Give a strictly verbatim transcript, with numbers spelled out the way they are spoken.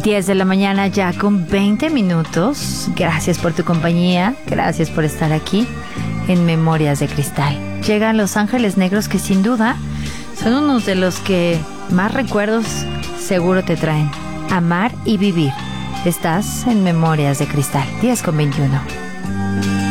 diez de la mañana ya con veinte minutos. Gracias por tu compañía, gracias por estar aquí en Memorias de Cristal. Llegan Los Ángeles Negros, que sin duda son unos de los que más recuerdos seguro te traen. Amar y vivir. Estás en Memorias de Cristal, diez con veintiuno.